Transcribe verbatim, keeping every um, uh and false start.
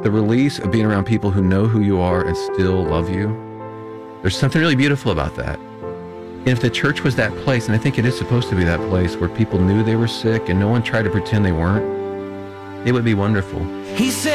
the release of being around people who know who you are and still love you, there's something really beautiful about that. And if the church was that place, and I think it is supposed to be that place where people knew they were sick and no one tried to pretend they weren't, it would be wonderful. He said